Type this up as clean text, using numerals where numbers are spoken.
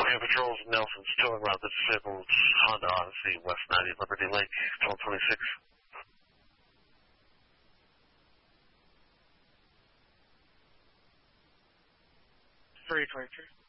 Air Patrols, Nelson, still around the disabled Honda Odyssey, West 90, Liberty Lake, 1226. 322.